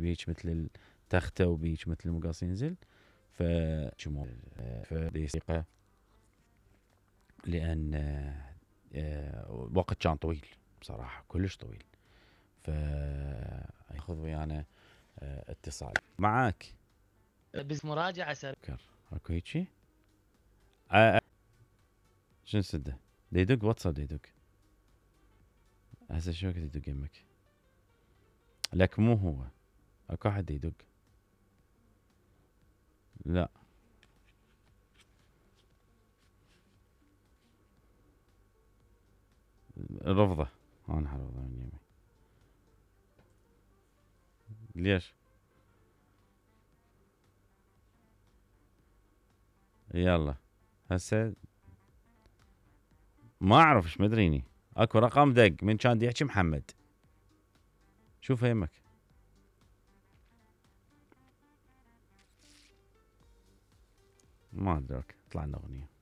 بيك مثل التختة وبيك مثل المقص ينزل فجمو فدقيقة لأن وقت كان طويل بصراحة كلش طويل فياخذ ويانا اتصال معاك بس مراجعة سريعة اكو هيجي شنو سده يدق واتساب يدق هسه شو وقت يدق يمك لك مو هو اكو احد يدق لا رفضه انا حرفضه من يمي ليش يلا هسه ما اعرف ايش مدريني اكو رقم دق من كان يحكي محمد شوف يمك ما ادري طلعنا اغنيه